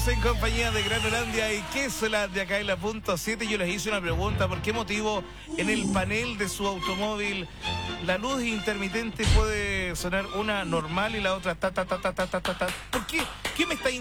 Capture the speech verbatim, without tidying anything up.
Seguimos en compañía de Granolandia y Quesolandia acá en la punto siete. Yo les hice una pregunta: ¿por qué motivo en el panel de su automóvil la luz intermitente puede sonar una normal y la otra ta ta ta ta ta ta ta? ta? ¿Por qué? ¿Qué me está